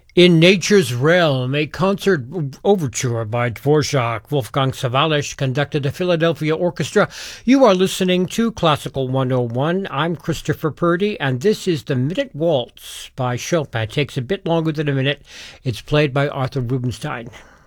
In Nature's Realm, a concert overture by Dvorak. Wolfgang Sawallisch conducted the Philadelphia Orchestra. You are listening to Classical 101. I'm Christopher Purdy, and this is the Minute Waltz by Chopin. It takes a bit longer than a minute. It's played by Arthur Rubinstein.